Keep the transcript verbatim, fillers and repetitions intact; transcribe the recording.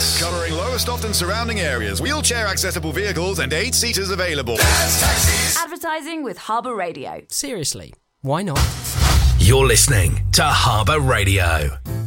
Taxis. Covering Lowestoft and surrounding areas. Wheelchair accessible vehicles and eight seaters available. Dad's Taxis. Advertising with Harbour Radio. Seriously, why not? You're listening to Harbour Radio.